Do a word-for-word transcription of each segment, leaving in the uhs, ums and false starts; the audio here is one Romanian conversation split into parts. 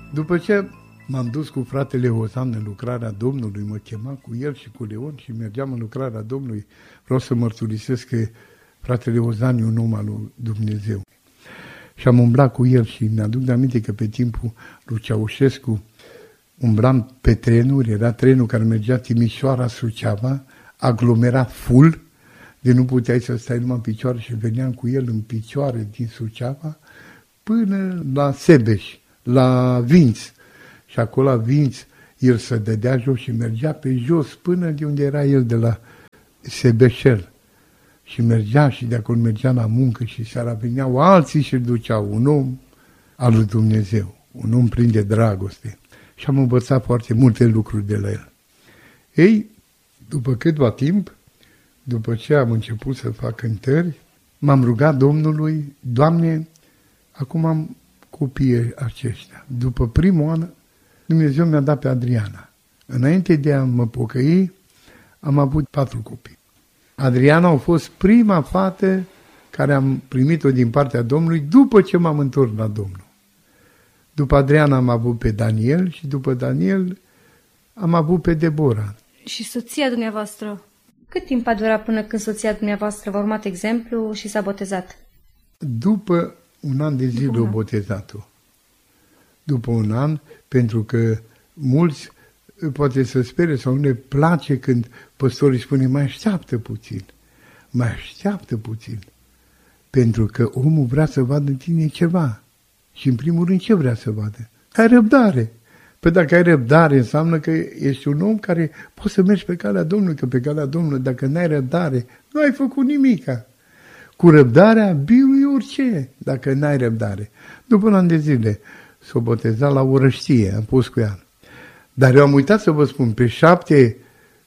După ce m-am dus cu fratele Ozan în lucrarea Domnului, mă chema cu el și cu Leon și mergeam în lucrarea Domnului. Vreau să mărturisesc că fratele Ozan e un om al lui Dumnezeu. Și am umblat cu el și mi-aduc de aminte că pe timpul lui Ceaușescu umblam pe trenuri, era trenul care mergea Timișoara-Suceava, aglomerat full, de nu puteai să stai numai în picioare și veneam cu el în picioare din Suceava până la Sebeș, la Vinț. Și acolo la Vinț el se dădea jos și mergea pe jos până de unde era el, de la Sebeșel. Și mergea și de acolo mergea la muncă și seara veneau alții și îl duceau, un om al lui Dumnezeu, un om plin de dragoste. Și am învățat foarte multe lucruri de la el. Ei, după câtva timp, după ce am început să fac cântări, m-am rugat Domnului, Doamne, acum am copiii aceștia. După primul an, Dumnezeu mi-a dat pe Adriana. Înainte de a mă pocăi, am avut patru copii. Adriana a fost prima fată care am primit-o din partea Domnului după ce m-am întors la Domnul. După Adriana am avut pe Daniel și după Daniel am avut pe Debora. Și soția dumneavoastră? Cât timp a durat până când soția dumneavoastră v-a urmat exemplu și s-a botezat? După un an de zile o botezat-o. După un an, pentru că mulți poate să spere sau nu le place când păstorii spune mai așteaptă puțin, mai așteaptă puțin, pentru că omul vrea să vadă în tine ceva. Și în primul rând ce vrea să vadă? Ai răbdare. Păi dacă ai răbdare înseamnă că ești un om care poți să mergi pe calea Domnului, că pe calea Domnului dacă n-ai răbdare, nu ai făcut nimica. Cu răbdarea birui orice, dacă n-ai răbdare. După un an de zile s-o boteza la Orăștie, am pus cu ea. Dar eu am uitat să vă spun, pe șapte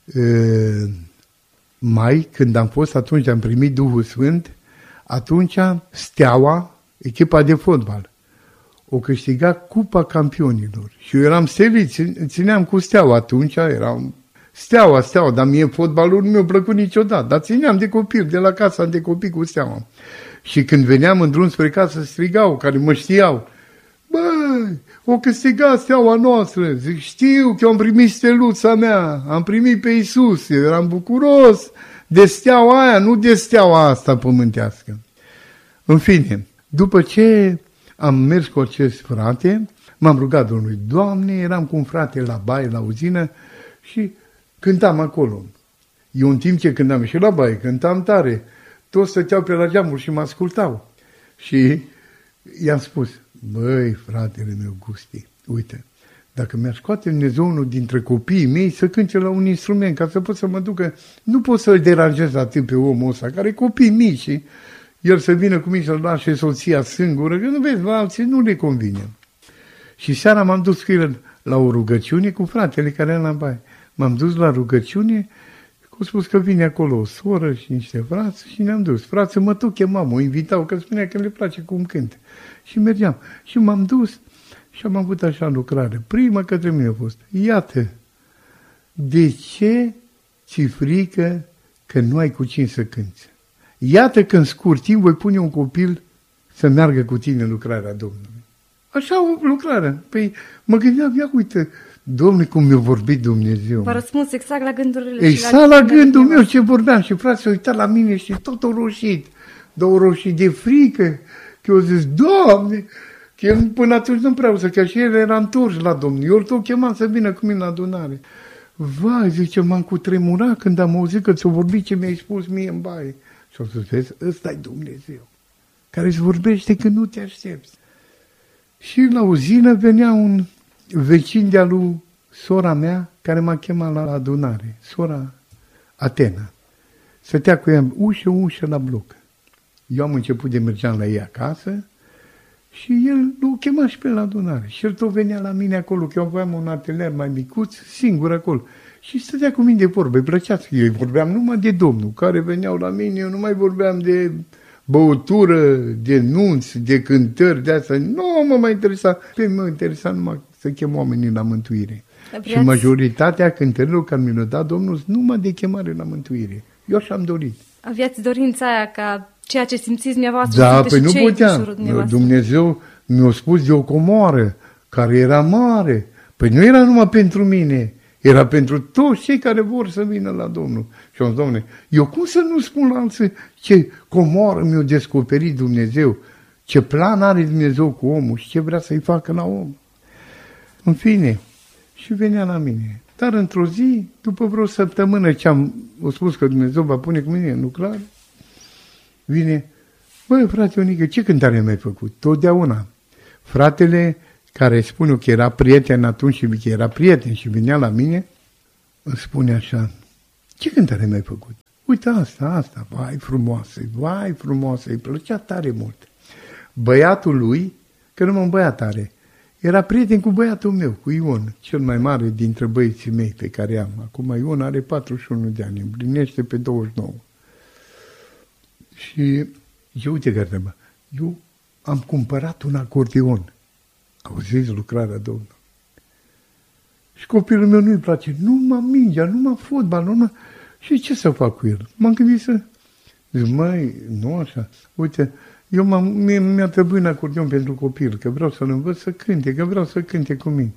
uh, mai, când am fost, atunci am primit Duhul Sfânt, atunci Steaua, echipa de fotbal, o câștiga Cupa Campionilor. Și eu eram selit, țineam cu Steaua atunci, eram Steaua, Steaua, dar mie fotbalul nu mi-a plăcut niciodată, dar țineam de copil, de la casa de copii cu Steaua. Și când veneam în drum spre casă, strigau, care mă știau, băi, o câștigat Steaua noastră, zic, știu că eu am primit steluța mea, am primit pe Iisus, eu eram bucuros de Steaua aia, nu de Steaua asta pământească. În fine, după ce am mers cu acest frate, m-am rugat Domnului, Doamne, eram cu un frate la baie, la uzină și cântam acolo. Eu în timp ce cântam și la baie, cântam tare, toți stăteau pe la geamuri și mă ascultau. Și i-am spus, băi, fratele meu Gusti, uite, dacă mi-ar scoate Dumnezeu unul dintre copiii mei să cânte la un instrument, ca să pot să mă ducă, nu pot să-l deranjez atât pe omul ăsta, care e copii mici și el să vină cu mine să-l lase soția singură, că nu vezi, la alții nu le convine. Și seara m-am dus cu el la o rugăciune cu fratele care era la baie. M-am dus la rugăciune, au spus că vine acolo o soră și niște frați și ne-am dus. Frații mă tot chemam, mă invitau, că spunea că le place cum cânt. Și mergeam. Și m-am dus și am avut așa lucrare. Prima către mine a fost, iată, de ce ți frică că nu ai cu cine să cânți? Iată că în scurt timp voi pune un copil să meargă cu tine în lucrarea Domnului. Așa o lucrare. Păi mă gândeam, ia uite, Domnule, cum mi-a vorbit Dumnezeu. V-a răspuns exact la gândurile exact și la, la gândul meu ce vorbeam. Și frații s-au uitat la mine și tot au roșit. Dar au roșit de frică. Că eu zis, Doamne, că el până atunci nu prea să, că și el era întors la Domnul. Eu tot chemam să vină cu mine la adunare. Vai, zice, m-am cutremurat când am auzit că ți-o vorbit ce mi-ai spus mie în baie. Și o să vezi, ăsta e Dumnezeu, care îți vorbește când nu te aștepți. Și la uzină venea un vecin de-a lui sora mea, care m-a chemat la adunare, sora Atena. Stătea cu ea ușă, ușă la bloc. Eu am început de mergeam la ei acasă și el l-a chemat și pe la adunare. Și el tot venea la mine acolo, că eu aveam un atelier mai micuț, singur acolo. Și stătea cu mine de vorbă, îi plăcea să eu vorbeam numai de Domnul, care veneau la mine, eu nu mai vorbeam de băutură, de nunți, de cântări, de asta. Nu mă mai interesa, pe mă interesa numai să chem oamenii la mântuire. Vreați... Și majoritatea cântărilor care mi le-a dat Domnul sunt numai de chemare la mântuire. Eu așa-am dorit. Aveați dorința aia ca ceea ce simțiți dumneavoastră da, să păi nu puteam. Dumnezeu mi-a spus de o comoară, care era mare. Păi nu era numai pentru mine, era pentru toți cei care vor să vină la Domnul. Și am zis, Doamne, eu cum să nu spun la alții ce comoară mi-a descoperit Dumnezeu, ce plan are Dumnezeu cu omul și ce vrea să-i facă la om. În fine, și venea la mine. Dar într-o zi, după vreo săptămână ce am o spus că Dumnezeu va pune cu mine în lucrare, vine, băi, frate Ionică, ce cântare mi-ai făcut? Totdeauna. Fratele care spune că era prieten atunci și că era prieten și venea la mine, îmi spune așa, ce cântare mi-ai făcut? Uite asta, asta, vai frumoasă, vai frumoasă, îi plăcea tare mult. Băiatul lui, că numai un băiat are, era prieten cu băiatul meu, cu Ion, cel mai mare dintre băieții mei pe care am. Acum Ion are patruzeci și unu de ani, împlinește pe douăzeci și nouă. Și eu, uite că treaba, eu am cumpărat un acordeon. Auziți lucrarea Domnului. Și copilul meu nu-i place, numai mingea, numai fotbal, numai... Și ce să fac cu el? M-am gândit să... Zic, măi, nu așa. Uite, eu m-am, mie, mi-a trebuit un acordeon pentru copil, că vreau să-l învăț să cânte, că vreau să cânte cu mine.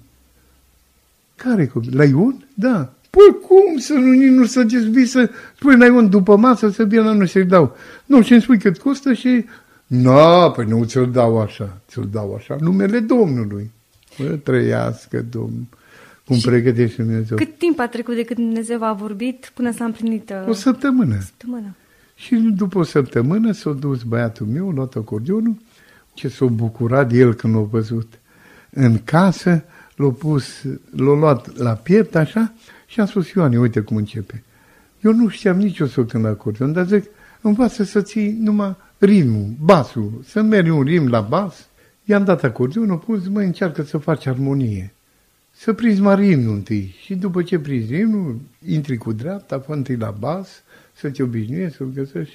Care copil? La Ion? Da. Păi cum să nu, nici nu să dezbii să spui la Ion după masă să vină la noi să-i dau. Nu, și îmi spui cât costă și... Nu, păi nu ți-l dau așa, ți-l dau așa, numele Domnului. Bă, trăiască Domnul, cum pregătește Dumnezeu. Cât timp a trecut de când Dumnezeu a vorbit până s-a împlinit? Uh... O săptămână. săptămână. Și după o săptămână s-a dus băiatul meu, a luat acordeonul, ce s-a bucurat de el când l-a văzut în casă, l-a pus, l-a luat la piept așa și am spus, Ioane, uite cum începe. Eu nu știam nici o să cânt la acordeon, dar zic, învață să ții numai ritmul, basul, să mergi un ritm la bas. I-am dat acordeonul, pus, mă, încearcă să faci armonie. Să prinzi mai ritmul întâi și după ce prinzi ritmul, intri cu dreapta, fă întâi la bas, să te obișnuiești, să-l găsești.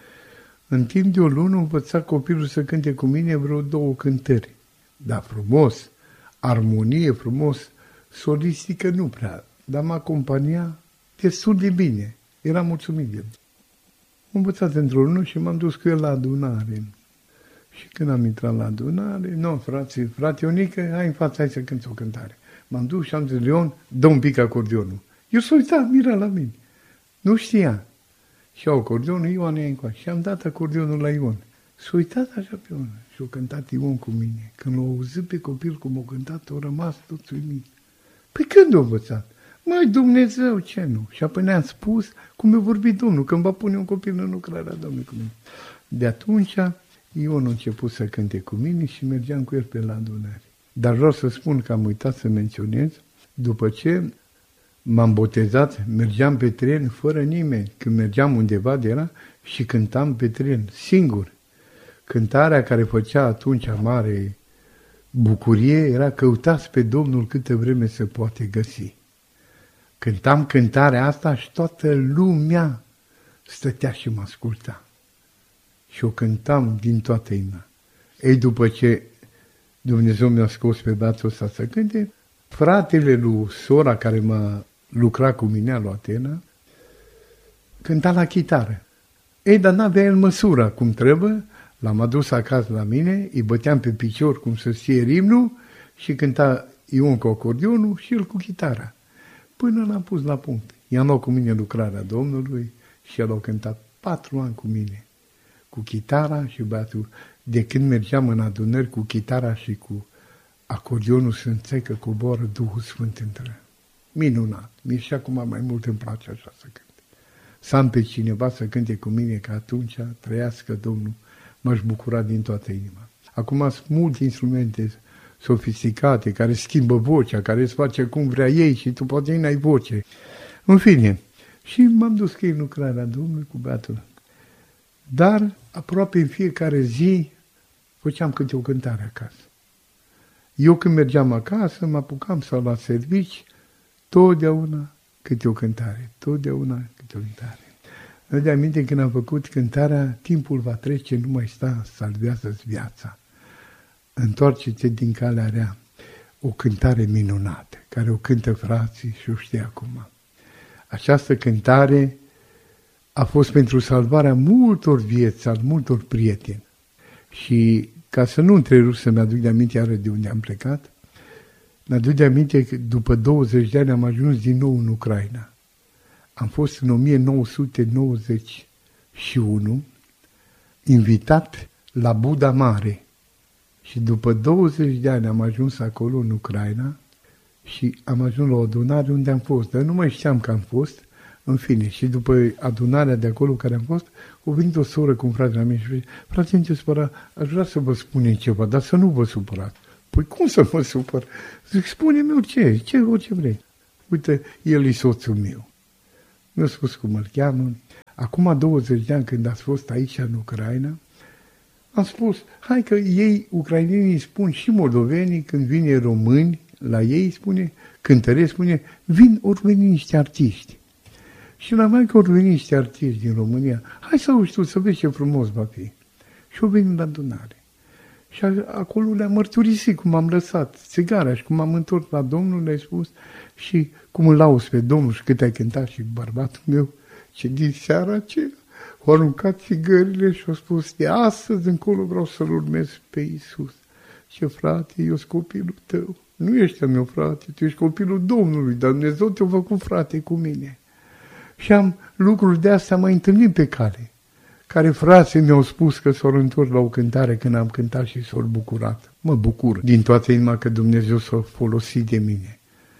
În timp de o lună învăța copilul să cânte cu mine vreo două cântări. Dar frumos, armonie frumos, solistică nu prea, dar mă acompania destul de bine. Eram mulțumit de el. Am învățat într-o lună și m-am dus cu el la adunare. Și când am intrat la adunare, nu, frate, frate Ionică, hai în față, hai să cânti o cântare. M-am dus și am zis, Leon, dă un pic acordeonul. Eu s-a uitat, mira la mine. Nu știa. Și au acordeonul, Ioan e încoace. Și am dat acordeonul la Ion. S-a uitat așa pe unul și a cântat Ion cu mine. Când l-a auzit pe copil cum a cântat, a rămas tot uimit. Păi când a învățat? Măi, Dumnezeu, ce nu? Și apoi ne-am spus cum mi-a vorbit Domnul, când va pune un copil în lucrarea Domnului cu mine. De atunci, Ion a început să cânte cu mine și mergeam cu el pe la adunare. Dar vreau să spun că am uitat să menționez, după ce m-am botezat, mergeam pe tren fără nimeni. Când mergeam undeva de era și cântam pe tren, singur. Cântarea care făcea atunci mare bucurie era căutați pe Domnul câtă vreme se poate găsi. Cântam cântarea asta și toată lumea stătea și mă asculta. Și o cântam din toată inima. Ei, după ce Dumnezeu mi-a scos pe băiatul ăsta să cânte, fratele lui sora care m-a lucrat cu mine la Atena, cânta la chitară. Ei, dar n-avea el măsura cum trebuie, l-am adus acasă la mine, îi băteam pe picior cum să știe rimnul și cânta Ion cu acordionul și el cu chitara. Până l-am pus la punct. I-am luat cu mine lucrarea Domnului și el a cântat patru ani cu mine, cu chitara și băiatul. De când mergeam în adunări cu chitara și cu acordionul, să înțeleg că coboară Duhul Sfânt între. Minunat. Mie și acum mai mult îmi place așa să cânt. Să am pe cineva să cânte cu mine, că atunci trăiască Domnul, m-aș bucura din toată inima. Acum sunt multe instrumente sofisticate, care schimbă vocea, care îți face cum vrea ei și tu poate n-ai voce. În fine, și m-am dus cu ei în lucrarea Domnului cu băiatul. Dar aproape în fiecare zi făceam câte o cântare acasă. Eu când mergeam acasă, mă apucam să la servici, totdeauna câte o cântare, totdeauna câte o cântare. Îmi de aminte când am făcut cântarea, timpul va trece, nu mai sta, salvează-ți viața. Întoarce-te din calea rea, o cântare minunată, care o cântă frații și o știe acum. Această cântare a fost pentru salvarea multor vieți, al multor prieteni. Și ca să nu întrerup să-mi aduc de aminte iară de unde am plecat, Mi-aduc de aminte că după douăzeci de ani am ajuns din nou în Ucraina. Am fost în o mie nouă sute nouăzeci și unu invitat la Buda Mare și după douăzeci de ani am ajuns acolo în Ucraina și am ajuns la o adunare unde am fost, dar nu mai știam că am fost, în fine. Și după adunarea de acolo care am fost, a venit o soră cu un frate la mine și zice, frate, nu te supăra, aș vrea să vă spunem ceva, dar să nu vă supărați. Păi cum să mă supăr? Zic, spune-mi orice, ce, orice vrei. Uite, el e soțul meu. Mi-a spus cum îl cheamă. Acum douăzeci de ani când ați fost aici în Ucraina, am spus, hai că ei, ucrainenii, spun și moldovenii, când vine români, la ei spune, cântăreți, spune, vin ori veni niște artiști. Și la mai că ori veni niște artiști din România, hai să auzi tu, să vezi ce frumos va fi. Și au venit la adunare. Și acolo le-am mărturisit cum am lăsat țigara și cum am întors la Domnul, le-ai spus și cum îl lauzi pe Domnul și cât ai cântat și bărbatul meu, ce din seara aceea au aruncat țigările și au spus, de astăzi încolo vreau să-L urmez pe Iisus. Ce frate, eu sunt copilul tău. Nu ești al meu frate, tu ești copilul Domnului, dar Dumnezeu te-a făcut frate cu mine. Și am lucruri de astea mai întâlnit pe cale, care frații mi-au spus că s-au întors la o cântare când am cântat și s-au bucurat. Mă bucur din toată inima că Dumnezeu s-a folosit de mine.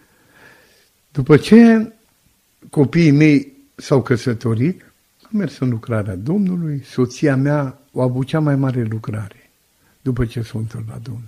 După ce copiii mei s-au căsătorit, am mers în lucrarea Domnului, soția mea o a avut cea mai mare lucrare, după ce s-a întors la Domnul.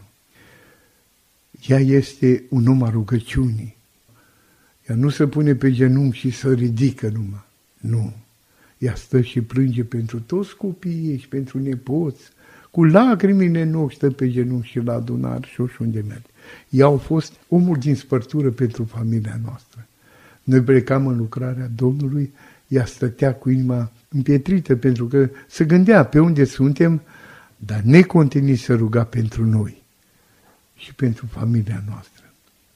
Ea este un om al rugăciunii. Ea nu se pune pe genunchi și să ridică numai. Nu. Ea stă și plânge pentru toți copiii ei și pentru nepoți. Cu lacrimile în ochi stă pe genunchi și la adunare și oriunde merge. Ea a fost omul din spărtură pentru familia noastră. Noi plecam în lucrarea Domnului, ea stătea cu inima împietrită pentru că se gândea pe unde suntem, dar necontenit să ruga pentru noi și pentru familia noastră.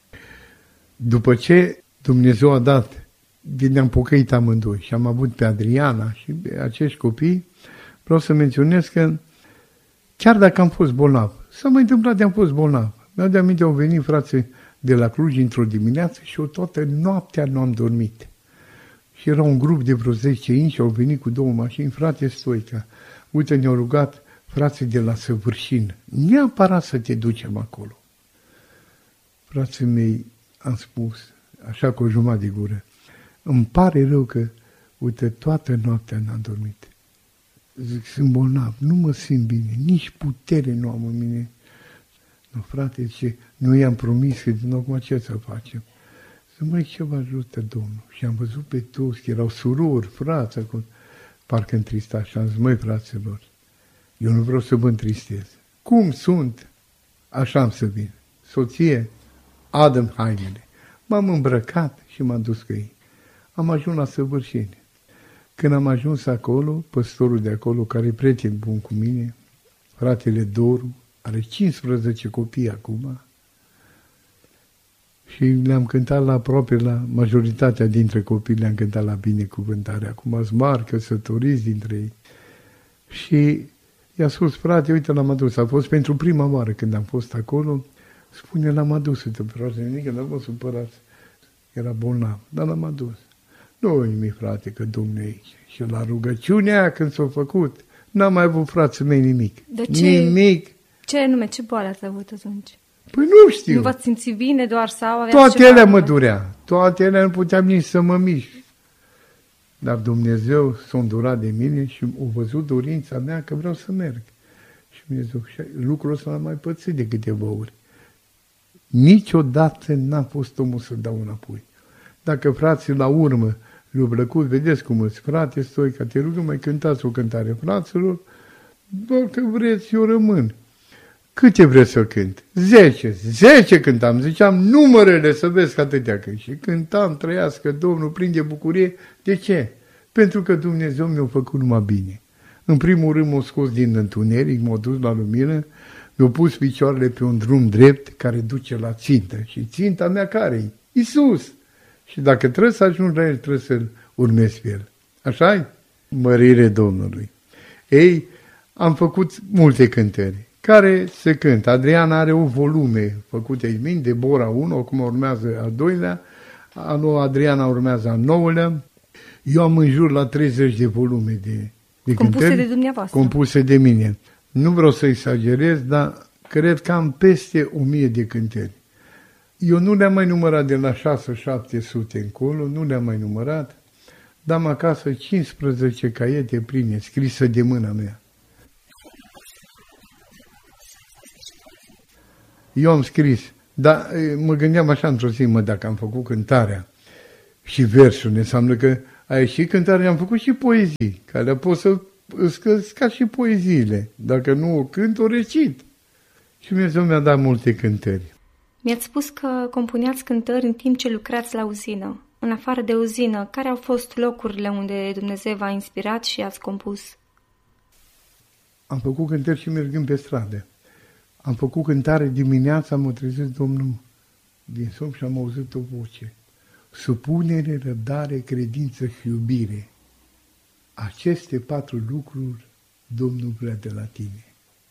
După ce Dumnezeu a dat, ne-am pocăit amândoi și am avut pe Adriana și pe acești copii, vreau să menționez că chiar dacă am fost bolnav, s-a mai întâmplat de am fost bolnav. Mi-au de aminte, au venit frații de la Cluj într-o dimineață și o toată noaptea nu am dormit. Și era un grup de vreo zece inși și au venit cu două mașini, frate Stoica, uite, ne-au rugat frații de la Săvârșin, neapărat să te ducem acolo. Frații mei, am spus, așa cu o jumătate de gură, îmi pare rău că, uite, toată noaptea n-am dormit. Zic, sunt bolnav, nu mă simt bine, nici putere nu am în mine. Nu, frate, ce, noi i-am promis că din acum ce să facem? Să mai ce vă ajută Domnul. Și am văzut pe toți că erau surori, frați, acolo, parcă întristați. Și am zis, măi, fraților, eu nu vreau să vă întristez. Cum sunt? Așa am să vin. Soție, adă-mi hainele. M-am îmbrăcat și m-am dus cu ei. Am ajuns la Săvârșeni. Când am ajuns acolo, păstorul de acolo, care e prieten bun cu mine, fratele Doru, are cincisprezece copii acum, și le-am cântat la aproape, la majoritatea dintre copii le-am cântat la binecuvântare. Acum sunt mari căsătoriți dintre ei. Și i-a spus, frate, uite, l-am adus. A fost pentru prima oară când am fost acolo. Spune, l-am adus, uite, frate, nimic, dar vă supărați. Era bolnav, dar l-am adus. Nu nimic, frate, că Domnul e aici. Și la rugăciunea când s-a făcut, n-am mai avut frații mei nimic. De ce? Nimic. Ce anume, ce boală ați avut atunci? Păi nu știu. Nu v-ați simțit bine doar sau aveați Toate ceva ele mă anume? durea. Toate ele nu puteam nici să mă mișc. Dar Dumnezeu s-a îndurat de mine și a văzut dorința mea că vreau să merg. Și Dumnezeu, și lucrul ăsta l-am mai pățit de câteva ori. Niciodată n-a fost omul să dau înapoi. Dacă frații la urmă le-au plăcut, vedeți cum îți, frate Stoica, te rugăm, mai cântați o cântare fraților, dacă vreți, eu rămân. Câte vreți să cânt? Zece. Zece cântam. Ziceam numărele să vezi că atâtea cânt. Și cântam, trăiască Domnul, plin de bucurie. De ce? Pentru că Dumnezeu mi-a făcut numai bine. În primul rând m-a scos din întuneric, m-a dus la lumină, mi-a pus picioarele pe un drum drept care duce la țintă. Și ținta mea care-i? Iisus. Și dacă trebuie să ajung la El, trebuie să-L urmezi pe El. Așa-i? Mărire Domnului. Ei, am făcut multe cântări. care se cântă. Adriana are o volume făcute aici mine, Debora unu, acum urmează al doilea, anul Adriana urmează al nouălea. Eu am în jur la treizeci de volume de, de compuse cântări, de dumneavoastră. Compuse de mine. Nu vreau să exagerez, dar cred că am peste o mie de cântări. Eu nu le-am mai numărat de la șase șapte sute încolo, nu le-am mai numărat, dar am acasă cincisprezece caiete pline, scrisă de mâna mea. Eu am scris, dar mă gândeam așa într-o zi, mă, dacă am făcut cântarea și versul, înseamnă că a ieșit cântarea, am făcut și poezii, care pot să îți ca și poeziile. Dacă nu o cânt, o recit. Și Dumnezeu mi-a dat multe cântări. Mi-ați spus că compuneați cântări în timp ce lucrați la uzină. În afară de uzină, care au fost locurile unde Dumnezeu v-a inspirat și ați compus? Am făcut cântări și mergând pe stradă. Am făcut cântare dimineața, m-a trezit Domnul din somn și am auzit o voce. Supunere, răbdare, credință și iubire. Aceste patru lucruri Domnul vrea de la tine.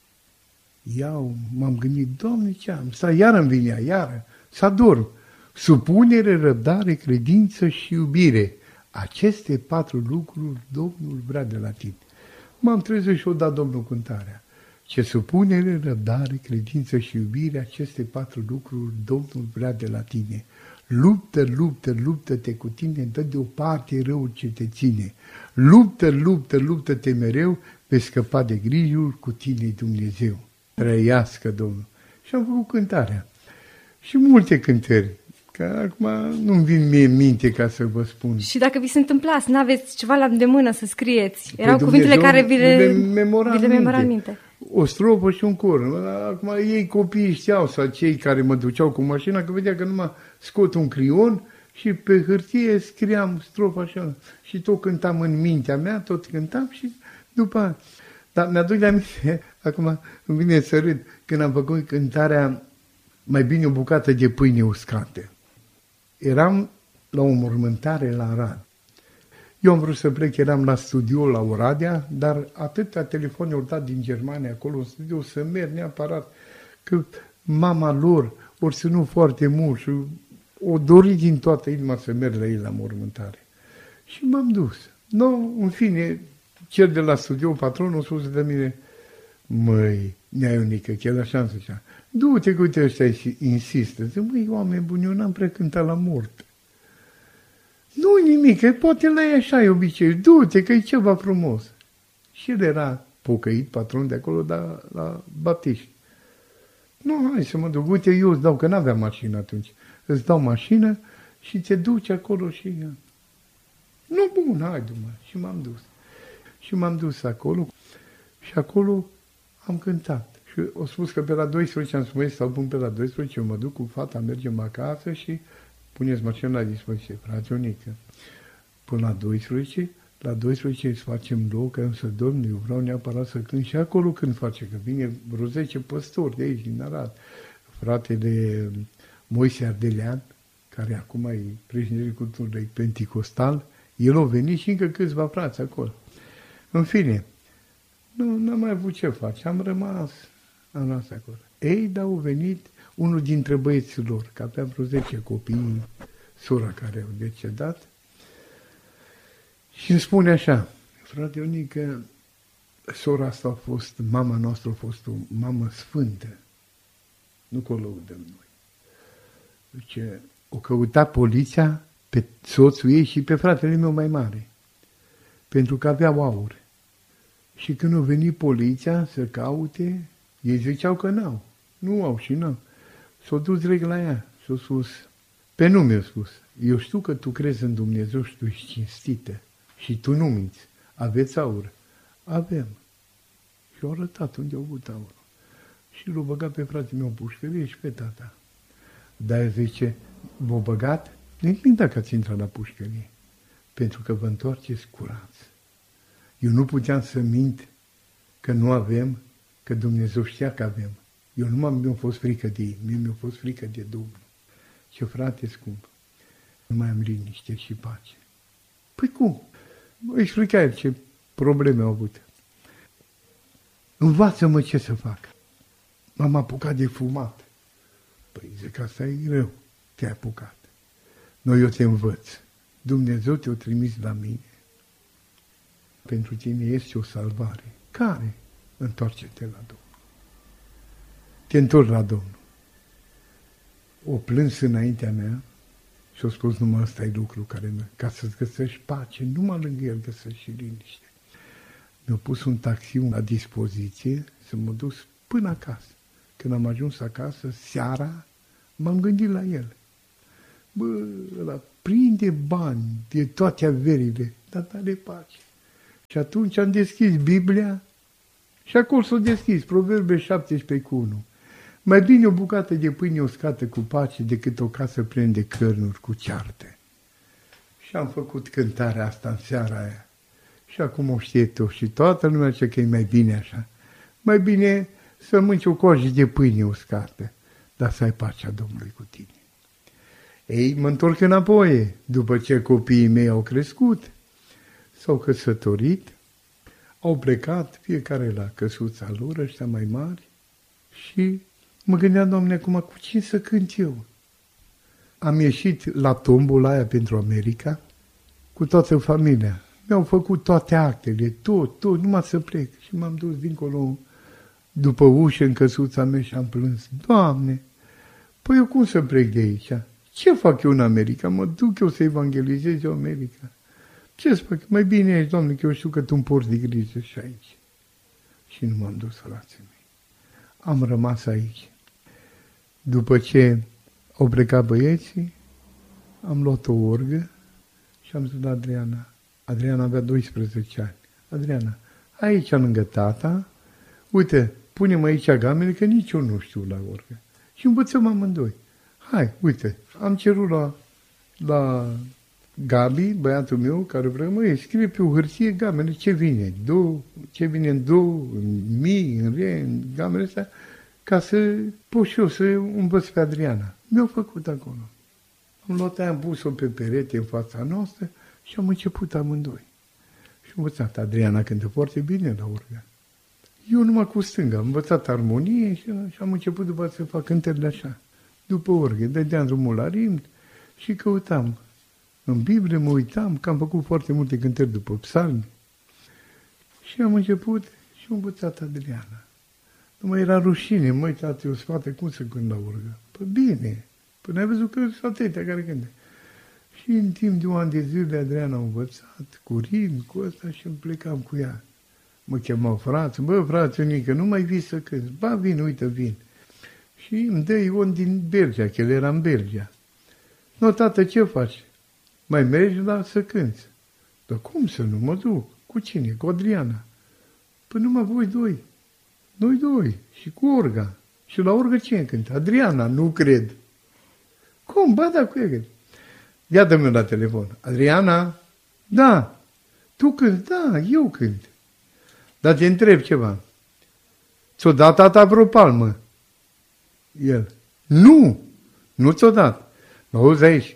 Iau, m-am gândit, Doamne, ce am? Stai, iară îmi vinea, iară, să adorm. Supunere, răbdare, credință și iubire. Aceste patru lucruri Domnul vrea de la tine. M-am trezit și o dat Domnul cântarea. Ce supunere, răbdare, credință și iubire, aceste patru lucruri Domnul vrea de la tine. Luptă, luptă, luptă-te cu tine, dă deoparte răul ce te ține. Luptă, luptă, luptă-te mereu, pe scăpa de grijul cu tine Dumnezeu. Trăiască Domnul. Și am făcut cântarea. Și multe cântări, că acum nu-mi vin mie în minte ca să vă spun. Și dacă vi se întâmpla să n-aveți ceva la îndemână să scrieți, erau păi cuvintele care vi le, le memora vi le memora în minte. O strofă și un cor. Acum ei copiii știau, sau cei care mă duceau cu mașina, că vedea că numai scot un crion și pe hârtie scriam strofa așa. Și tot cântam în mintea mea, tot cântam și după... Dar mi-aduc de aminte, acum îmi vine să râd, când am făcut cântarea Mai bine o bucată de pâine uscată. Eram la o mormântare la Arad. Eu am vrut să plec, eram la studio la Oradea, dar atâtea telefoane au dat din Germania acolo în studio să merg neapărat, că mama lor ori ținut foarte mult și o dorit din toată inima să merg la ei la mormântare. Și m-am dus. No, în fine, cel de la studio, patronul, a spus de mine, măi, Nea Ionică, chiar așa îmi zicea, du-te cu uite ăștia și insistă. Zic, măi, oameni buni, eu n-am prea cântat la mort. Nu nimic, că poate la ei așa e obicei, du-te că e ceva frumos. Și el era pocăit, patron de acolo, dar la baptiști. Nu, hai să mă duc, uite, eu îți dau, că n-aveam mașină atunci, îți dau mașină și te duci acolo și... Nu, bun, hai, du-mă. Și m-am dus. Și m-am dus acolo și acolo am cântat. Și au spus că pe la doisprezece am spus, stau bun pe la doisprezece, eu mă duc cu fata, mergem acasă și puneți mașina la dispoziție, frate Ionică. Până la doisprezece, la doisprezece îți facem loc, că să dorm, eu vreau neapărat să cânt și acolo când face, că vine vreo zece păstori de aici, din Arad. Fratele Moise Ardelean, care acum e președintele culturii Penticostal, el a venit și încă câțiva frați acolo. În fine, nu n-am mai avut ce face, am rămas, am rămas acolo. Ei, dar au venit unul dintre băieții lor, că avea vreo zece copii, sora care au decedat, și îmi spune așa, frate Ionică, sora asta a fost, mama noastră a fost o mamă sfântă, nu că o lăudăm noi. Zice, o căuta poliția pe soțul ei și pe fratele meu mai mare, pentru că aveau aur. Și când a venit poliția să caute, ei ziceau că n-au, nu au și n-au. S-au dus direct la ea, s-au spus, pe nu mi-a spus, eu știu că tu crezi în Dumnezeu și tu ești cinstită și tu nu minți, aveți aur? Avem. Și au arătat unde au avut aur. Și l-au băgat pe fratele meu în pușcărie și pe tata. Dar zice, v-au băgat? Nimic dacă ați intrat la pușcărie, pentru că vă întoarceți curați. Eu nu puteam să mint că nu avem, că Dumnezeu știa că avem. Eu nu mi-a fost frică de ei, mie mi-a fost frică de Domnul. Ce frate scump, nu mai am liniște și pace. Păi cum? Explica el ce probleme au avut. Învață-mă ce să fac. m-am apucat de fumat. Păi zic, asta e rău, te-ai apucat. Noi eu te învăț. Dumnezeu te-a trimis la mine. Pentru tine este o salvare. Care? Întoarce-te la Domnul. Te întorci la Domnul. O plâns înaintea mea și a spus, numai ăsta e lucru care, ca să-ți găsești pace, numai lângă el găsești și liniște. Mi-a pus un taxi la dispoziție să mă duc până acasă. Când am ajuns acasă, seara, m-am gândit la el. Bă, ăla prinde bani de toate averile, dar dă-le pace. Și atunci am deschis Biblia și acolo s-a deschis, Proverbe șaptesprezece cu unu. Mai bine o bucată de pâine uscată cu pace decât o casă plină de cărnuri cu cearte. Și am făcut cântarea asta în seara aia. Și acum o știe tu și toată lumea zice că e mai bine așa. Mai bine să mânci o coajă de pâine uscată, dar să ai pacea Domnului cu tine. Ei, mă întorc înapoi, după ce copiii mei au crescut, s-au căsătorit, au plecat, fiecare la căsuța lor, ăștia mai mari, și mă gândeam, Doamne, acum cu cine să cânt eu? Am ieșit la tombola aia pentru America, cu toată familia. Mi-au făcut toate actele, tot, tot, numai să plec. Și m-am dus dincolo, după ușă, în căsuța mea și am plâns. Doamne, păi eu cum să plec de aici? Ce fac eu în America? Mă duc eu să evangelizez eu America. Ce să fac? Mai bine ești, Doamne, că eu știu că Tu îmi porți de grijă și aici. Și nu m-am dus, frații mei. Am rămas aici. După ce au plecat băieții, am luat o orgă și am zis la Adriana. Adriana avea doisprezece ani. Adriana, aici lângă tata, uite, pune-mă aici gamele, că nici eu nu știu la orgă. Și învățăm amândoi. Hai, uite, am cerut la, la Gabi, băiatul meu, care vrea, măi, scrie pe o hârtie gamele, ce vine, do, ce vine în do, în mi, în re, în gamele astea, ca să pot și eu să învăț pe Adriana. Mi-au făcut acolo. Am luat aia, am pus-o pe perete în fața noastră și am început amândoi. Și am învățat. Adriana cântă foarte bine la orgă. Eu numai cu stânga, am învățat armonie și, și am început după să fac cântările așa. După orgă, dădeam drumul la rimn și căutam. În Biblie mă uitam, că am făcut foarte multe cântări după psalmi. Și am început și am învățat Adriana. Nu mai era rușine, măi, tată, eu spate, cum să cânt la orgă? Păi bine, până ai văzut că sunt atâtea care cântă. Și în timp de un an de zile Adriana a învățat, cu rim, cu ăsta și îmi plecam cu ea. Mă chemau frață, bă, frate Nică, nu mai vii să cânti? Ba, vin, uite, vin. Și îmi dă Ion din Belgia, că el era în Belgia. Nu, tată, ce faci? Mai mergi la să cânti? Dar cum să nu mă duc? Cu cine? Cu Adriana. Păi numai voi doi. Noi doi. Și cu orga. Și la orgă cine cântă? Adriana, nu cred. Cum? Ba da, cu ea. Ia dă-mi la telefon. Adriana? Da. Tu cânti? Da, eu cânt. Dar te întreb ceva. Ți-o dat tata vreo palmă? El. Nu. Nu ți-o dat. Mă auzi aici.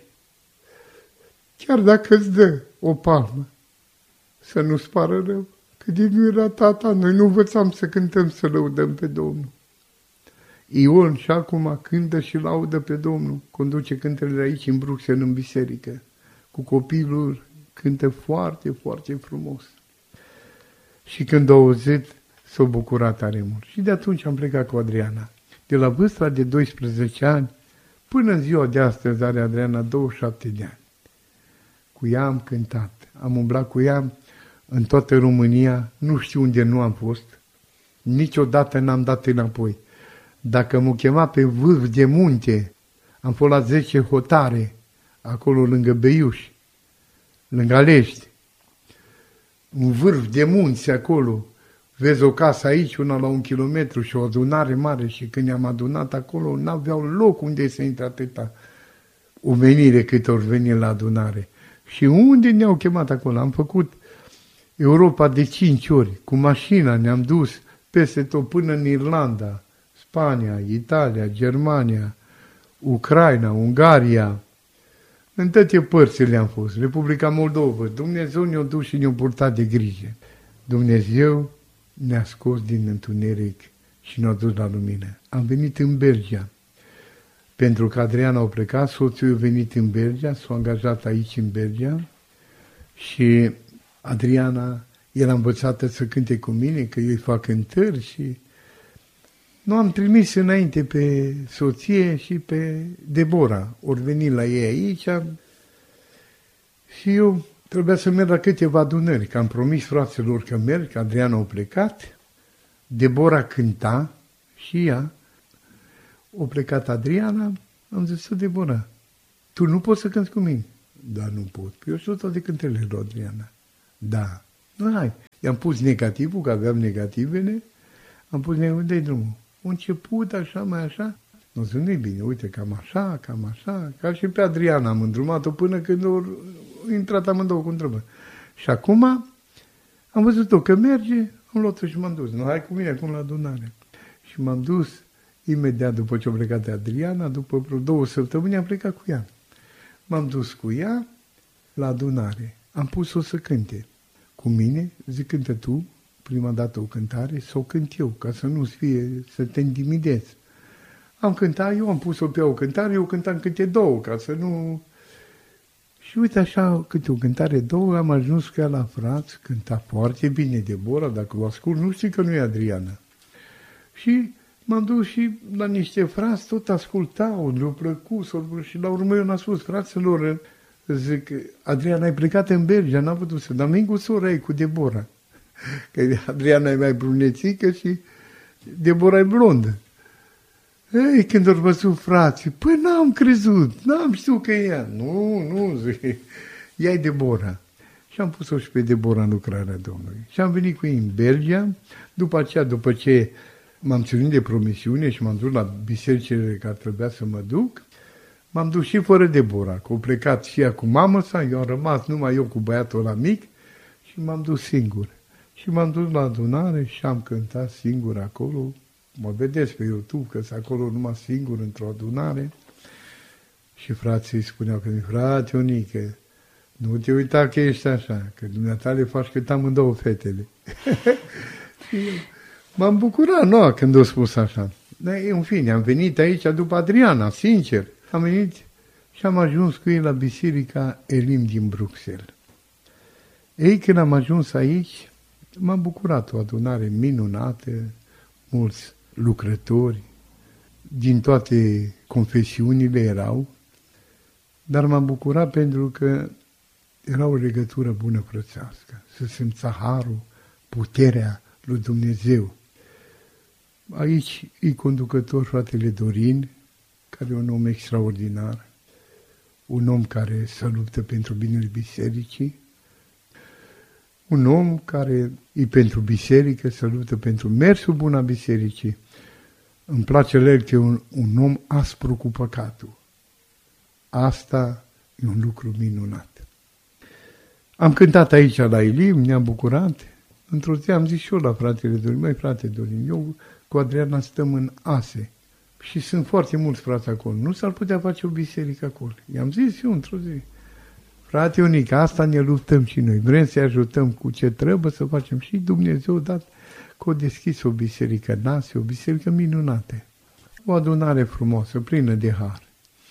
Chiar dacă îți dă o palmă, să nu-ți pară rău, că din nu era tata, noi nu învățam să cântăm, să lăudăm pe Domnul. Ion și acum cântă și laudă pe Domnul, conduce cântările aici în Bruxelles, în biserică, cu copilul, cântă foarte, foarte frumos. Și când a auzit, s-a bucurat tare mult. Și de atunci am plecat cu Adriana. De la vârsta de doisprezece ani, până în ziua de astăzi are Adriana douăzeci și șapte de ani. Cu ea am cântat, am umblat cu ea în toată România, nu știu unde nu am fost, niciodată n-am dat înapoi. Dacă m-o chema pe vârf de munte, am fost la zece hotare, acolo lângă Beiuș, lângă Alești, un vârf de munți acolo, vezi o casă aici, una la un kilometru și o adunare mare și când ne-am adunat acolo, n-aveau loc unde să intre atâta omenire cât ori veni la adunare. Și unde ne-au chemat acolo? Am făcut Europa de cinci ori, cu mașina ne-am dus peste tot până în Irlanda, Spania, Italia, Germania, Ucraina, Ungaria, în toate părțile am fost, Republica Moldova. Dumnezeu ne-a dus și ne-a purtat de grijă. Dumnezeu ne-a scos din întuneric și ne-au dus la lumină. Am venit în Belgia. Pentru că Adriana a plecat, soțul a venit în Belgia, s-a angajat aici în Belgia și Adriana era învățată să cânte cu mine, că eu îi fac cântări și nu am trimis înainte pe soție și pe Debora. Ori veni la ei aici și eu trebuia să merg la câteva adunări, că am promis fraților că merg, că Adriana a plecat, Debora cânta și ea. O plecat Adriana, am zis, Debora, tu nu poți să cânti cu mine? Da, nu pot. Eu știu toate cântările lui Adriana. Da. Nu, hai. I-am pus negativul, că aveam negativele, am pus negativul, dă-i drumul. A început așa, mai așa. Nu zic, nu-i bine, uite, cam așa, cam așa, ca și pe Adriana am îndrumat-o până când au intrat amândouă cu întrebări. Și acum am văzut-o că merge, am luat-o și m-am dus. Nu, hai cu mine acum la adunare. Și m-am dus imediat după ce a plecat de Adriana, după vreo două săptămâni am plecat cu ea. M-am dus cu ea la adunare. Am pus-o să cânte cu mine, zic, cântă tu, prima dată o cântare, să o cânt eu, ca să nu fie, să te intimidezi. Am cântat, eu am pus-o pe o cântare, eu cântam câte două, ca să nu... Și uite așa, câte o cântare, două, am ajuns cu ea la frați, cânta foarte bine Debora, dacă o ascult, nu știu că nu e Adriana. Și m-am dus și la niște frați, tot ascultau, le-au plăcut, și la urmă eu n-am spus, fraților, zic, Adriana, ai plecat în Belgia, n-am putut să, dar vin cu sora ei, cu Debora. Că Adriana e mai brunețică și Debora e blondă. Ei, când au văzut frații, păi n-am crezut, n-am știut că e ea. Nu, nu, zic, ea e Debora. Și am pus-o și pe Debora în lucrarea Domnului. Și am venit cu ei în Belgia, după aceea, după ce m-am ținut de promisiune și m-am dus la bisericile care trebuia să mă duc, m-am dus și fără Debora, că au plecat și ea cu mamă sa, eu am rămas numai eu cu băiatul ăla mic și m-am dus singur. Și m-am dus la adunare și am cântat singur acolo. Mă vedeți pe YouTube că sunt acolo numai singur într-o adunare. Și frații îi spuneau că frate Ionică, nu te uita că ești așa, că dumneata le faci cât amândouă fetele. Și eu m-am bucurat, nu, când au spus așa. Dar, în fine, am venit aici după Adriana, sincer. Am venit și am ajuns cu ei la Biserica Elim din Bruxelles. Ei, când am ajuns aici, m-am bucurat, o adunare minunată, mulți lucrători, din toate confesiunile erau, dar m-am bucurat pentru că era o legătură bună frățească, să simța harul, puterea lui Dumnezeu. Aici e conducător fratele Dorin, care e un om extraordinar, un om care se luptă pentru binele bisericii, un om care e pentru biserică, se luptă pentru mersul bun a bisericii. Îmi place el că e un, un om aspru cu păcatul. Asta e un lucru minunat. Am cântat aici la Elim, ne-am bucurat. Într-o zi am zis și eu la fratele Dorin, măi frate Dorin, eu cu Adriana stăm în Ase și sunt foarte mulți frați acolo. Nu s-ar putea face o biserică acolo. I-am zis eu într-o zi. Frate Ionică, asta ne luptăm și noi. Vrem să-i ajutăm cu ce trebuie să facem. Și Dumnezeu a dat că a deschis o biserică în Ase, o biserică minunată. O adunare frumoasă, plină de har.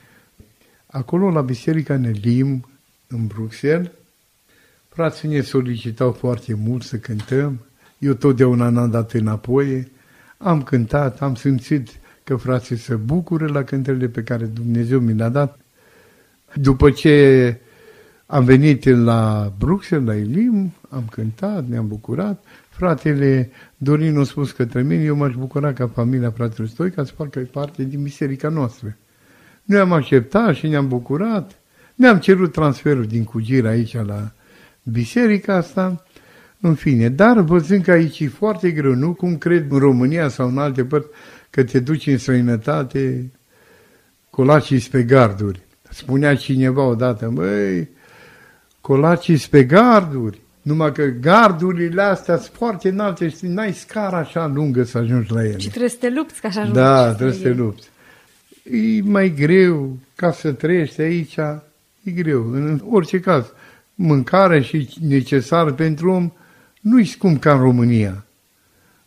Acolo, la biserica în Elim, în Bruxelles, frații ne solicitau foarte mult să cântăm. Eu totdeauna n-am dat înapoi. Am cântat, am simțit că frații se bucură la cântările pe care Dumnezeu mi le-a dat. După ce am venit la Bruxelles, la Elim, am cântat, ne-am bucurat. Fratele Dorin a spus către mine, eu m-aș bucura ca familia fratelui Stoica să facă parte din biserica noastră. Noi am acceptat și ne-am bucurat. Ne-am cerut transferul din Cugir aici la biserica asta. În fine, dar văzând că aici e foarte greu, nu cum cred în România sau în alte părți, că te duci în străinătate, colacii pe garduri. Spunea cineva odată, măi, colacii pe garduri, numai că gardurile astea sunt foarte înalte și n-ai scara așa lungă să ajungi la ele. Și trebuie să te lupți ca să ajungi. Da, trebuie să te lupți. E mai greu ca să trăiești aici, e greu. În orice caz, mâncarea și necesar pentru om nu-i scump ca în România.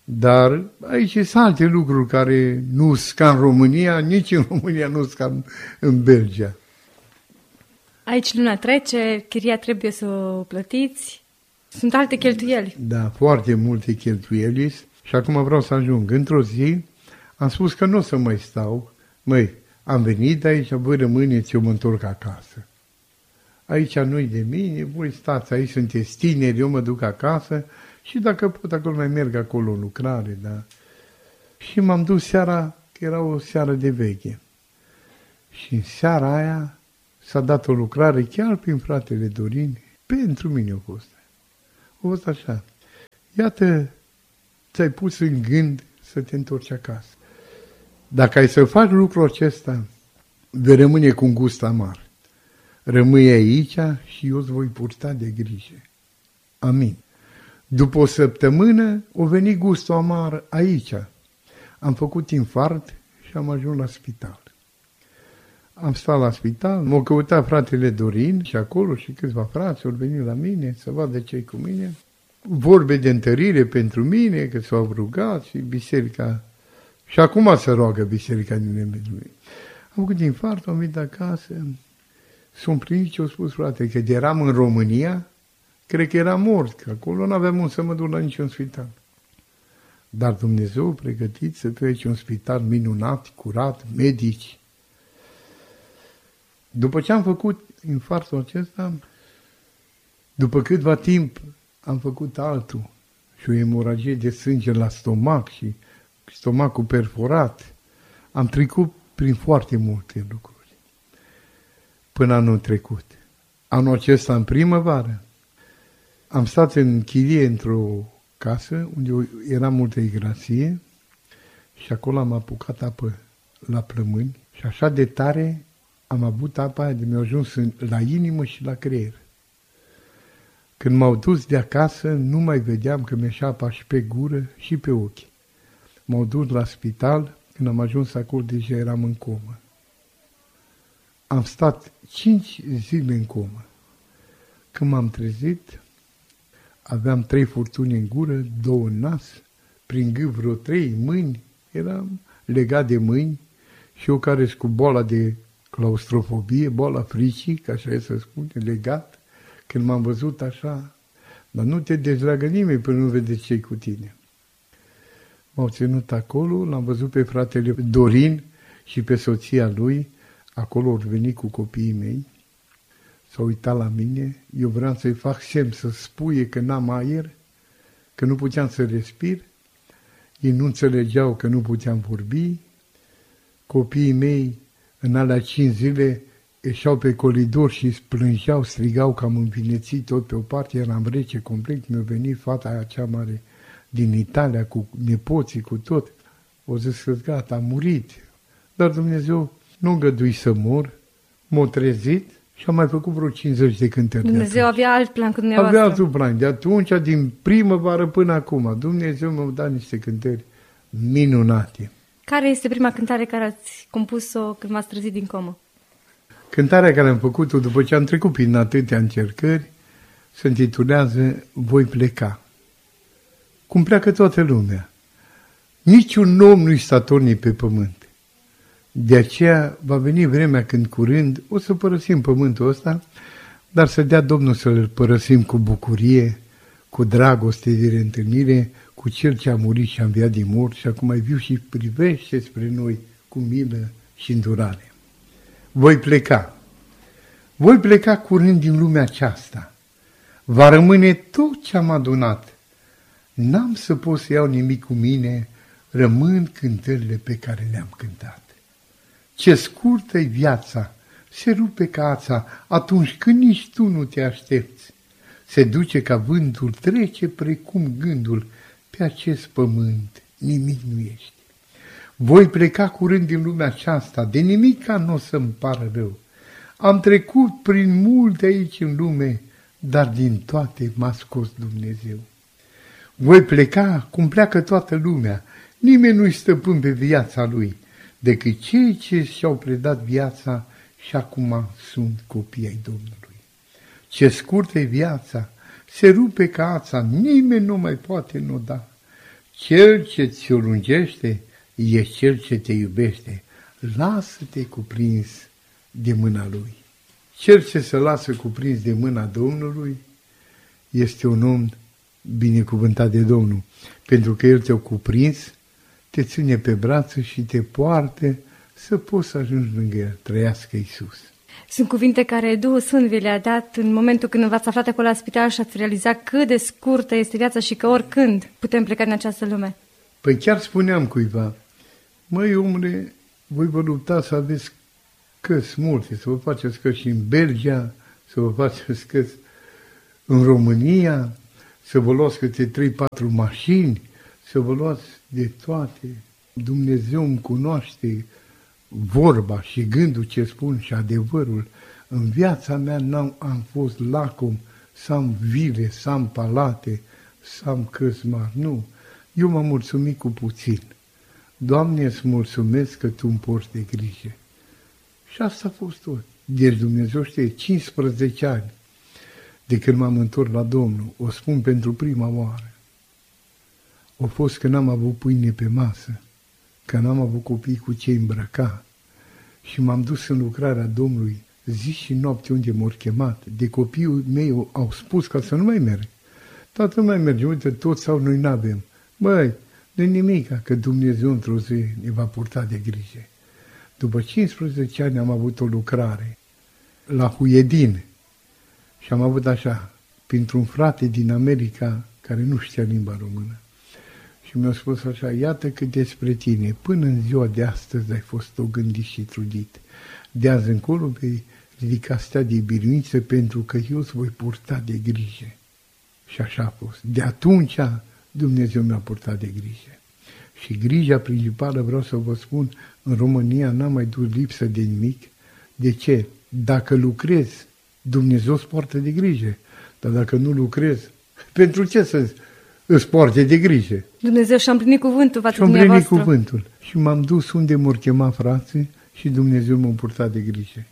Dar aici sunt alte lucruri care nu sunt ca în România, nici în România nu sunt ca în, în Belgia. Aici luna trece, chiria trebuie să o plătiți, sunt alte cheltuieli. Da, foarte multe cheltuieli și acum vreau să ajung. Într-o zi am spus că nu o să mai stau. Măi, am venit aici, voi rămâneți, eu mă întorc acasă. Aici nu-i de mine, voi stați aici, sunteți tineri, eu mă duc acasă și dacă pot, acolo mai merg acolo în lucrare, da. Și m-am dus seara, că era o seară de veche. Și în seara aia s-a dat o lucrare chiar prin fratele Dorin, pentru mine a fost. A fost așa. Iată, ți-ai pus în gând să te întorci acasă. Dacă ai să faci lucrul acesta, vei rămâne cu un gust amar. Rămâi aici și eu îți voi purta de grijă. Amin. După o săptămână, a venit gustul amar aici. Am făcut infart și am ajuns la spital. Am stat la spital, m-a căutat fratele Dorin și acolo și câțiva frați au venit la mine să vadă ce-i cu mine. Vorbe de întărire pentru mine, că s-au rugat și biserica. Și acum se roagă biserica din Nemedului. Am făcut infart, am venit acasă. S-a împlinit ce au spus, frate, că de eram în România, cred că era mort, că acolo nu aveam unde să mă duc la niciun spital. Dar Dumnezeu a pregătit să fie aici un spital minunat, curat, medici. După ce am făcut infarctul acesta, după câtva timp am făcut altul și o emoragie de sânge la stomac și stomacul perforat. Am trecut prin foarte multe lucruri până anul trecut. Anul acesta, în primăvară, am stat în chirie într-o casă unde era multă igrasie și acolo am apucat apă la plămâni și așa de tare am avut apa aia de mi-a ajuns la inimă și la creier. Când m-au dus de acasă, nu mai vedeam că mi-așa apa și pe gură și pe ochi. M-au dus la spital, când am ajuns acolo deja eram în comă. Am stat cinci zile în comă. Când m-am trezit, aveam trei furtuni în gură, două în nas, prin gât vreo trei mâini, eram legat de mâini și eu care sunt cu boala de claustrofobie, boala fricii, ca așa e să spune, legat, când m-am văzut așa, dar nu te dezleagă nimeni până nu vede ce-i cu tine. M-au ținut acolo, l-am văzut pe fratele Dorin și pe soția lui, acolo au venit cu copiii mei, s-au uitat la mine, eu vreau să-i fac semn să spuie că n-am aer, că nu puteam să respir, ei nu înțelegeau că nu puteam vorbi, copiii mei în alea cinci zile ieșeau pe coridor și plângeau, strigau că am învinețit tot pe o parte, eram rece complet, mi-a venit fata aia cea mare din Italia cu nepoții, cu tot. O zis că gata, am murit. Dar Dumnezeu nu îngădui să mor, m-a trezit și am mai făcut vreo cincizeci de cântări. Dumnezeu avea alt plan cu dumneavoastră. Avea altul plan. De atunci, din primăvară până acum, Dumnezeu mi-a dat niște cântări minunate. Care este prima cântare care ați compus-o când v-ați trezit din comă? Cântarea care am făcut-o după ce am trecut prin atâtea încercări se intitulează Voi pleca. Cum pleacă toată lumea. Niciun om nu-i statornic pe pământ. De aceea va veni vremea când curând o să părăsim pământul ăsta, dar să dea Domnul să-l părăsim cu bucurie, cu dragoste de reîntâlnire, cu Cel ce a murit și a înviat din mort și acum mai viu și privește spre noi cu milă și îndurare. Voi pleca. Voi pleca curând din lumea aceasta. Va rămâne tot ce am adunat. N-am să pot să iau nimic cu mine, rămân cântările pe care le-am cântat. Ce scurtă-i viața, se rupe ca ața atunci când nici tu nu te aștepți. Se duce ca vântul, trece precum gândul, pe acest pământ nimic nu ești. Voi pleca curând din lumea aceasta, de nimica nu o să-mi pară rău. Am trecut prin multe aici în lume, dar din toate m-a scos Dumnezeu. Voi pleca cum pleacă toată lumea, nimeni nu-i stăpân pe viața lui, decât cei ce și-au predat viața și acum sunt copii ai Domnului. Ce scurtă e viața, se rupe ca ața, nimeni nu mai poate noda. Cel ce ți-o lungește e cel ce te iubește. Lasă-te cuprins de mâna Lui. Cel ce se lasă cuprins de mâna Domnului este un om binecuvântat de Domnul, pentru că El te-a cuprins, te ține pe brațe și te poartă să poți să ajungi lângă El. Trăiască Iisus! Sunt cuvinte care Duhul Sfânt vi le-a dat în momentul când v-ați aflat acolo la spital și ați realizat cât de scurtă este viața și că oricând putem pleca din această lume. Păi chiar spuneam cuiva, măi omule, voi vă lupta să aveți căsi multe, să vă faceți căsi și în Belgia, să vă faceți căsi în România, să vă luați câte trei patru mașini, să vă luați de toate. Dumnezeu îmi cunoaște vorba și gândul ce spun și adevărul. În viața mea n-am am fost lacom să am vile, să am palate, să am căsi mari. Nu, eu m-am mulțumit cu puțin. Doamne, îți mulțumesc că Tu îmi porți de grijă. Și asta a fost tot. Deci Dumnezeu știe, cincisprezece ani de când m-am întors la Domnul, o spun pentru prima oară. A fost că n-am avut pâine pe masă, că n-am avut copii cu ce îmbrăca și m-am dus în lucrarea Domnului zi și noapte unde m-au chemat. De copiii mei au spus ca să nu mai merg. Tată, nu mai merge, uite, toți sau noi n-avem. Băi, nu nimica, că Dumnezeu într-o zi ne va purta de grijă. După cincisprezece ani am avut o lucrare la Huiedin și am avut așa, printr-un frate din America care nu știa limba română. Și mi-a spus așa, iată că despre tine, până în ziua de astăzi ai fost o gândit și trudit. De azi încolo vei ridica stea de biruință pentru că eu îți voi purta de grijă. Și așa a fost. De atunci Dumnezeu mi-a purtat de grijă. Și grija principală, vreau să vă spun, în România n-am mai dus lipsă de nimic. De ce? Dacă lucrezi, Dumnezeu îți poartă de grijă. Dar dacă nu lucrezi, pentru ce să îți poarte de grijă? Dumnezeu și-a împlinit cuvântul față de dumneavoastră. Și-a împlinit cuvântul. Și m-am dus unde m-au chemat frații și Dumnezeu m-a purtat de grijă.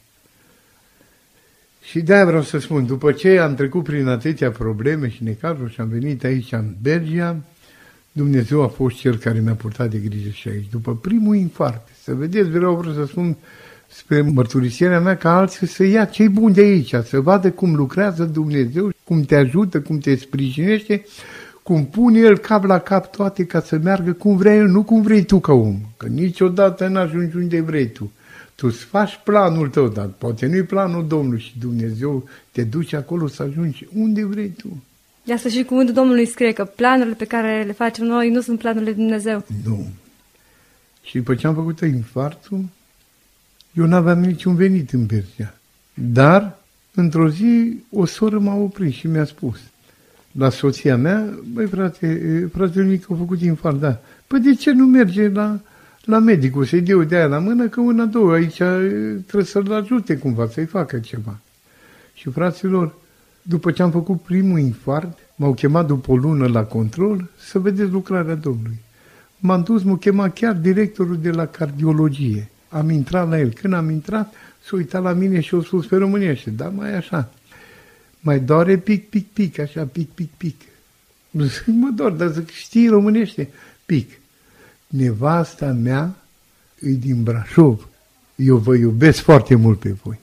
Și de-aia vreau să spun, după ce am trecut prin atâtea probleme și necazuri și am venit aici în Belgia, Dumnezeu a fost Cel care mi-a purtat de grijă și aici. După primul infarct, să vedeți, vreau, vreau să spun spre mărturisirea mea ca alții să ia cei buni de aici, să vadă cum lucrează Dumnezeu, cum te ajută, cum te sprijinește, cum pune El cap la cap toate ca să meargă cum vrea El, nu cum vrei tu ca om. Că niciodată n-ajungi unde vrei tu. Tu îți faci planul tău, dar poate nu-i planul Domnului și Dumnezeu te duce acolo să ajungi unde vrei tu. De asta și cuvântul Domnului scrie că planurile pe care le facem noi nu sunt planurile lui Dumnezeu. Nu. Și după ce am făcut infarctul, eu n-aveam niciun venit în Belgia. Dar, într-o zi, o soră m-a oprit și mi-a spus la soția mea, băi frate, fratele mic a făcut infarct, da. Păi de ce nu merge la, la medicul să-i dea de aia la mână, că una, două, aici trebuie să-l ajute cumva, să-i facă ceva. Și fraților, după ce am făcut primul infarct, m-au chemat după o lună la control să vedeți lucrarea Domnului. M-am dus, m-a chemat chiar directorul de la cardiologie. Am intrat la el. Când am intrat, s-a uitat la mine și a spus pe românește, da, mai așa. Mai doare pic, pic, pic, așa, pic, pic, pic. Mă dor, dar zic, știi românește? Pic. Nevasta mea e din Brașov. Eu vă iubesc foarte mult pe voi.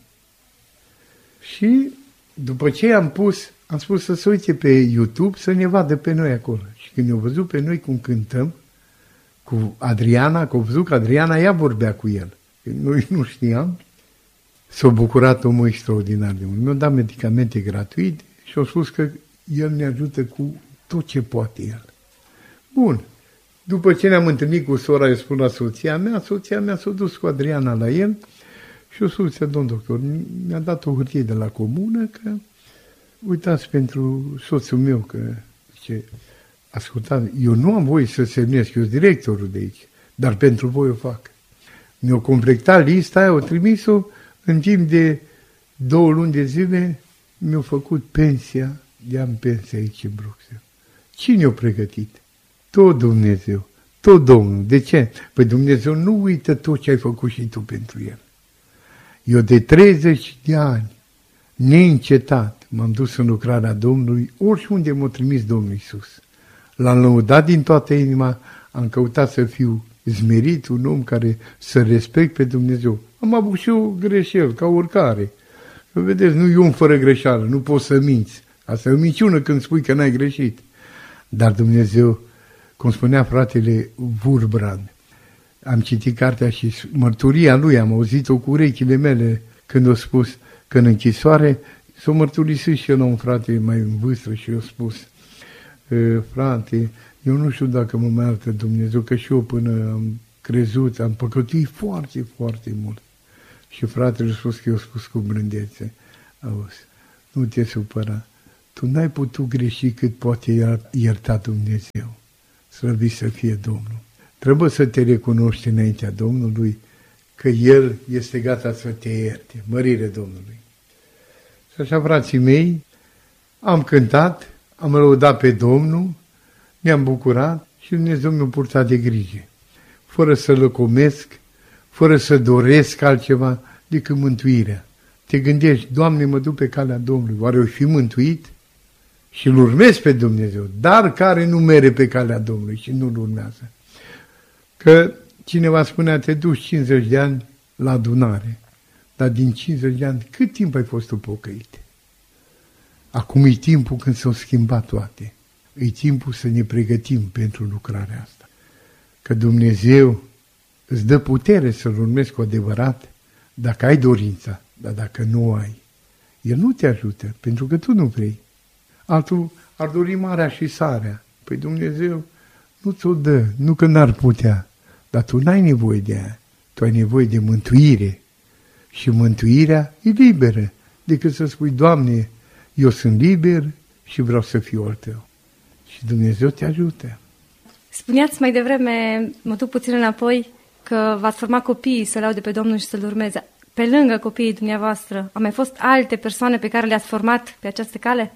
Și după ce am pus, am spus să se uite pe YouTube să ne vadă pe noi acolo. Și când ne-au văzut pe noi cum cântăm, cu Adriana, că au văzut că Adriana ea vorbea cu el. Noi nu știam. S-a bucurat omul extraordinar de mult. Mi-a dat medicamente gratuite și a spus că el ne ajută cu tot ce poate el. Bun. După ce ne-am întâlnit cu sora, îi spun la soția mea, soția mea s-a dus cu Adriana la el și o spus, domn doctor, mi-a dat o hârtie de la comună că uitați pentru soțul meu că zice, ascultați, eu nu am voie să semnesc, eu sunt directorul de aici, dar pentru voi o fac. Mi-au completat lista aia, au trimis-o, în timp de două luni de zile mi-au făcut pensia, de-am pensia aici în Bruxelles. Cine o pregătit? Tot Dumnezeu, tot Domnul. De ce? Păi Dumnezeu nu uită tot ce ai făcut și tu pentru El. Eu de treizeci de ani, neîncetat, m-am dus în lucrarea Domnului, oriunde m-a trimis Domnul Iisus. L-am lăudat din toată inima, am căutat să fiu zmerit, un om care să respect pe Dumnezeu. Am avut și eu greșeli, ca oricare. Vedeți, nu e om fără greșeală, nu poți să minți. Asta e o minciună când spui că n-ai greșit. Dar Dumnezeu, cum spunea fratele Wurbrand, am citit cartea și mărturia lui, am auzit-o cu urechile mele când a spus că în închisoare s-o mărturisit și el la un frate mai în vârstă și i-a spus: frate, eu nu știu dacă mă mai iartă Dumnezeu, că și eu până am crezut, am păcătuit foarte, foarte mult. Și fratele a spus că i-a spus cu blândețe: auzi, nu te supăra, tu n-ai putut greși cât poate ierta Dumnezeu. Slăvit să fie Domnul. Trebuie să te recunoști înaintea Domnului că El este gata să te ierte. Mărire Domnului. Și așa, frații mei, am cântat, am lăudat pe Domnul, ne-am bucurat și Dumnezeu mi-a purtat de grijă. Fără să lăcomesc, fără să doresc altceva decât mântuirea. Te gândești: Doamne, mă duc pe calea Domnului, oare o fi mântuit? Și îl urmez pe Dumnezeu, dar care nu mere pe calea Domnului și nu-l urmează. Că cineva spunea: te duci cincizeci de ani la adunare, dar din cincizeci de ani cât timp ai fost tu pocăit? Acum e timpul când s-au schimbat toate. E timpul să ne pregătim pentru lucrarea asta. Că Dumnezeu îți dă putere să-L urmezi cu adevărat dacă ai dorința, dar dacă nu ai, El nu te ajută, pentru că tu nu vrei. Altul ar dori marea și sarea. Păi Dumnezeu nu ți-o dă, nu că n-ar putea, dar tu n-ai nevoie de ea. Tu ai nevoie de mântuire. Și mântuirea e liberă, decât să spui: Doamne, eu sunt liber și vreau să fiu al Tău. Și Dumnezeu te ajută. Spuneați mai devreme, mă duc puțin înapoi, că v-ați format copiii să laude pe Domnul și să-L urmeze. Pe lângă copiii dumneavoastră, au mai fost alte persoane pe care le-ați format pe această cale?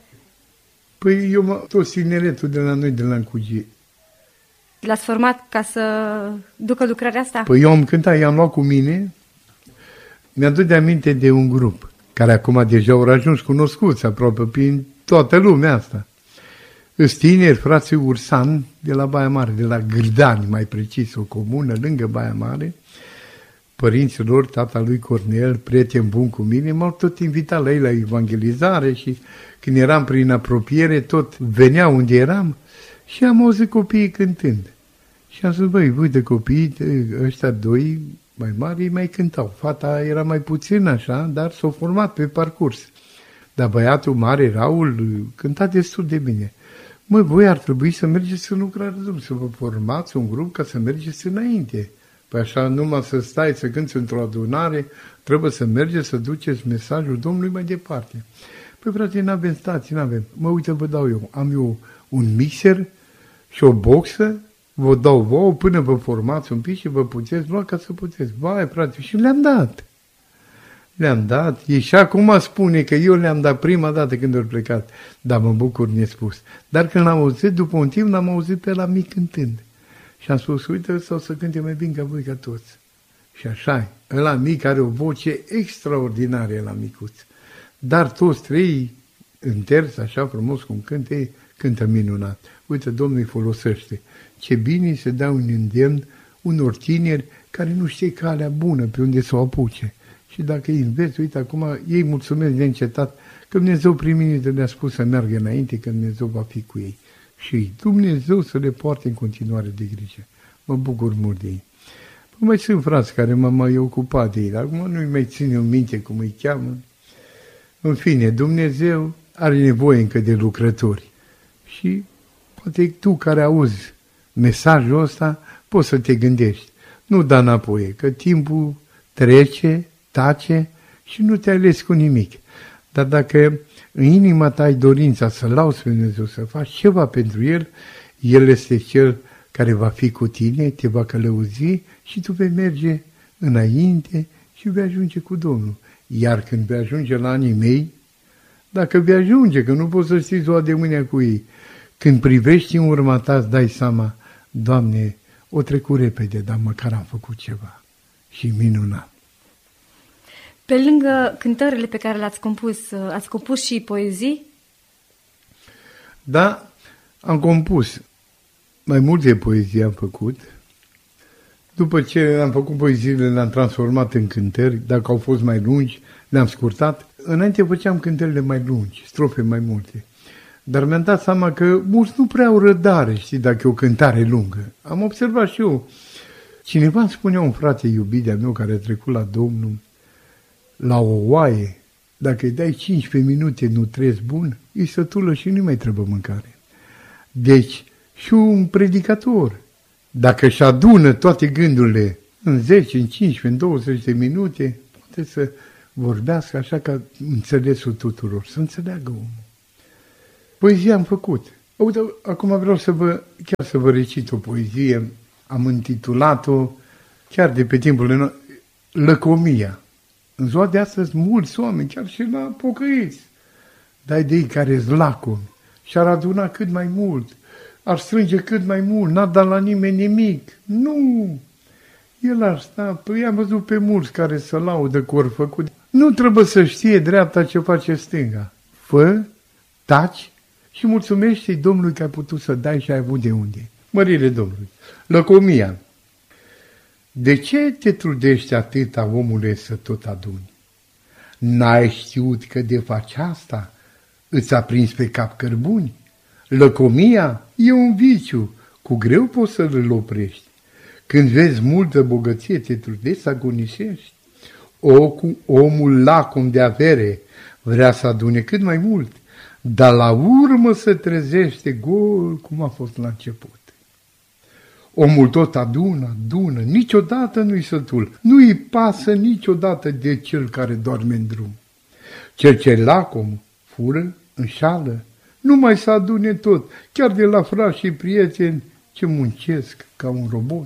Păi eu, mă, toți tineretul de la noi, de la Încugie. L-ați format ca să ducă lucrarea asta? Păi eu am cântat, i-am luat cu mine. Mi-aduc de aminte de un grup, care acum deja au ajuns cunoscuți aproape prin toată lumea asta. Îs tineri, frații Ursan, de la Baia Mare, de la Gârdani, mai precis, o comună lângă Baia Mare. Părinții lor, tata lui Cornel, prieten bun cu mine, m-au tot invitat la ei la evangelizare și când eram prin apropiere, tot veneau unde eram și am auzit copiii cântând. Și am zis: băi, uite, copiii ăștia doi mai mari mai cântau. Fata era mai puțin așa, dar s-au format pe parcurs. Dar băiatul mare, Raul, cânta destul de bine. Măi, voi ar trebui să mergeți în lucrarea Domnului, să vă formați un grup ca să mergeți înainte. Păi așa, numai să stai, să cânți într-o adunare, trebuie să mergeți, să duceți mesajul Domnului mai departe. Păi frate, n-avem stații, n-avem. Mă, uite, vă dau eu. Am eu un mixer și o boxă, vă dau vouă până vă formați un pic și vă puteți lua ca să puteți. Vai, frate, și le-am dat. Le-am dat. E și acum spune că eu le-am dat prima dată când au plecat. Dar mă bucur nespus. Dar când l-am auzit, după un timp, l-am auzit pe la mic cântând. Și am spus: uite, sau să cânte mai bine ca voi, ca toți. Și așa, ăla mic are o voce extraordinară, la micuț. Dar toți trei, în terț, așa frumos cum cântă, ei cântă minunat. Uite, Domnul îi folosește. Ce bine se dă un îndemn unor tineri care nu știe calea bună pe unde să o apuce. Și dacă îi înveți, uite, acum ei mulțumesc de încetat că Dumnezeu prin mine le-a spus să meargă înainte, că Dumnezeu va fi cu ei. Și Dumnezeu să le poarte în continuare de grijă. Mă bucur mult de ei. Păi mai sunt frați care m-am mai ocupat de ei, dar acum nu-i mai ține în minte cum îi cheamă. În fine, Dumnezeu are nevoie încă de lucrători. Și poate tu care auzi mesajul ăsta, poți să te gândești. Nu da înapoi, că timpul trece, tace și nu te ales cu nimic. Dar dacă în inima ta ai dorința să lauzi pe Dumnezeu, să faci ceva pentru El, El este Cel care va fi cu tine, te va călăuzi și tu vei merge înainte și vei ajunge cu Domnul. Iar când vei ajunge la anii mei, dacă vei ajunge, că nu poți să știi ziua de mâine cu ei, când privești în urma ta, îți dai seama: Doamne, o trecut repede, dar măcar am făcut ceva. Și minunat. Pe lângă cântările pe care le-ați compus, ați compus și poezii? Da, am compus. mai multe poezii am făcut. După ce am făcut poeziile, le-am transformat în cântări. Dacă au fost mai lungi, le-am scurtat. Înainte făceam cântările mai lungi, strofe mai multe. Dar mi-am dat seama că mulți nu prea au răbdare, știi, dacă e o cântare lungă. Am observat și eu. Cineva îmi spunea, un frate iubit de-a meu care a trecut la Domnul, la o oaie, dacă îi dai cincisprezece minute nu trezi bun, îi sătulă și nu mai trebuie mâncare. Deci, și un predicator, dacă își adună toate gândurile în zece, în cincisprezece, în douăzeci de minute, poate să vorbească așa ca înțelesul tuturor, să înțeleagă omul. Poezia am făcut. Uite, acum vreau să vă, chiar să vă recit o poezie. Am intitulat-o, chiar de pe timpul nostru, Lăcomia. În ziua de astăzi, mulți oameni, chiar și la pocăiți, dai de ei care-s lacomi și-ar aduna cât mai mult, ar strânge cât mai mult, n-ar da la nimeni nimic. Nu! El ar sta, păi am văzut pe mulți care se laudă cu ori făcut. Nu trebuie să știe dreapta ce face stânga. Fă, taci și mulțumește-i Domnului că ai putut să dai și ai avut de unde. Mărire Domnului. Lăcomia. De ce te trudești atâta, omule, să tot aduni? N-ai știut că de faci asta îți-a prins pe cap cărbuni? Lăcomia e un viciu, cu greu poți să-l oprești. Când vezi multă bogăție, te trudești să agonisești. O, cu omul lacom de avere vrea să adune cât mai mult, dar la urmă se trezește gol cum a fost la început. Omul tot adună, adună, niciodată nu-i sătul, nu-i pasă niciodată de cel care doarme în drum. Cel ce lacom fură, înșală, nu mai să adune tot, chiar de la frați și prieteni ce muncesc ca un robot.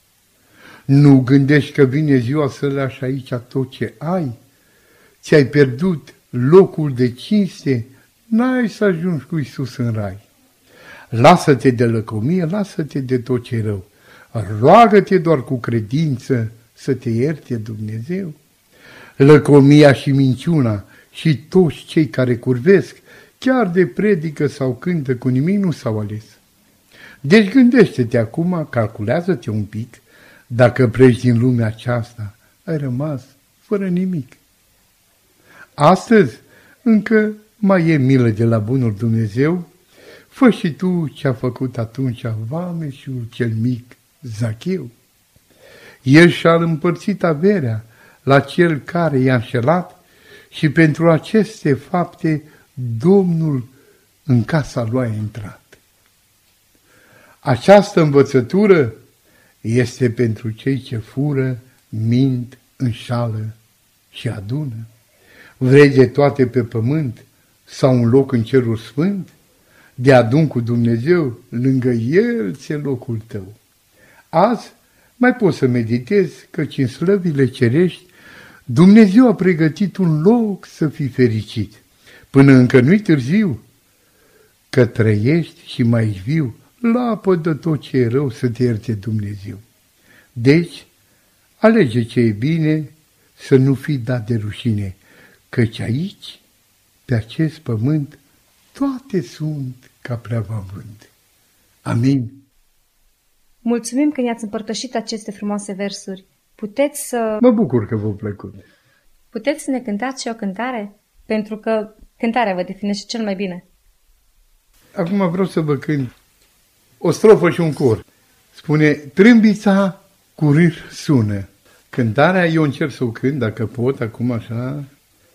Nu gândești că vine ziua să lași aici tot ce ai? Ți-ai pierdut locul de cinste, n-ai să ajungi cu Iisus în rai. Lasă-te de lăcomie, lasă-te de tot ce rău. Roagă-te doar cu credință să te ierte Dumnezeu. Lăcomia și minciuna și toți cei care curvesc, chiar de predică sau cântă, cu nimic nu s-au ales. Deci gândește-te acum, calculează-te un pic, dacă pleci din lumea aceasta, ai rămas fără nimic. Astăzi încă mai e milă de la bunul Dumnezeu, fă și tu ce-a făcut atunci vameșul cel mic Zacheu. El și-a împărțit averea la cel care i-a înșelat și pentru aceste fapte Domnul în casa lui a intrat. Această învățătură este pentru cei ce fură, mint, înșală și adună. Vrei de toate pe pământ sau un loc în cerul sfânt? De adun cu Dumnezeu, lângă El ți-e locul tău. Azi mai poți să meditezi, căci în slăvile cerești Dumnezeu a pregătit un loc să fii fericit. Până încă nu-i târziu, că trăiești și mai ești viu, lapădă tot ce e rău să te ierte Dumnezeu. Deci, alege ce e bine, să nu fii dat de rușine, căci aici, pe acest pământ, toate sunt ca pleava vânt. Amin. Mulțumim că ne-ați împărtășit aceste frumoase versuri. Puteți să... Mă bucur că v-a plăcut. Puteți să ne cântați și o cântare? Pentru că cântarea vă definește cel mai bine. Acum vreau să vă cânt o strofă și un cor. Spune, trâmbița cu râr sună. Cântarea, eu încerc să o cânt, dacă pot, acum așa.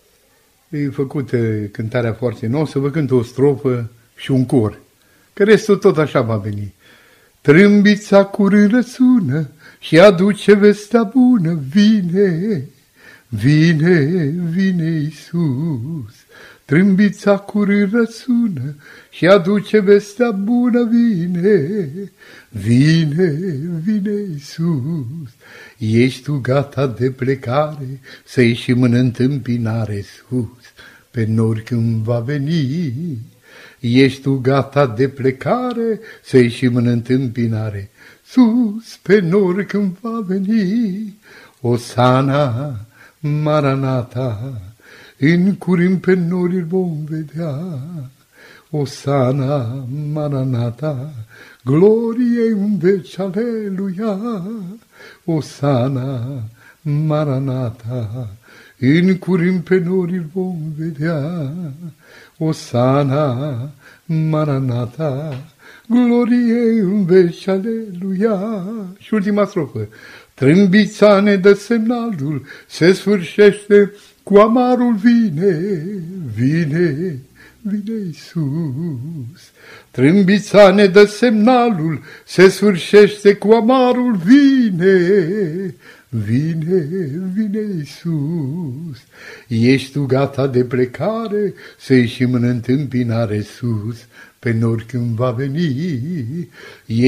E făcută cântarea foarte nouă, să vă cânt o strofă și un cor. Că restul tot așa va veni. Trâmbița cu râr sună și aduce vestea bună. Vine, vine, vine Iisus. Trâmbița cu râr sună și aduce vestea bună. Vine, vine, vine Iisus. Ești tu gata de plecare, să ieșim în întâmpinare sus, pe nori când va veni. Ești tu gata de plecare, să ieșim în întâmpinare sus, pe nori când va veni. Osana, Maranata, în curând pe nori îl vom vedea. Osana, Maranata, glorie în veci, aleluia, Osana, Maranata, în curând pe nori îl vom vedea, Osana, Maranata, glorie în veci, aleluia. Și ultima strofă. Trâmbița ne dă semnalul, se sfârșește, cu amarul vine, vine, vine Iisus. Trâmbița ne dă semnalul, se sfârșește, cu amarul vine, vine, vine Iisus. Ești tu gata de plecare, să ieșim în întâmpinare sus, pe nori când va veni.